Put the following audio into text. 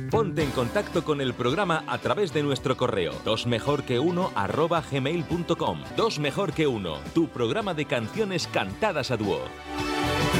Ponte en contacto con el programa a través de nuestro correo dosmejorqueuno@gmail.com. Dos Mejor que Uno, tu programa de canciones cantadas a dúo.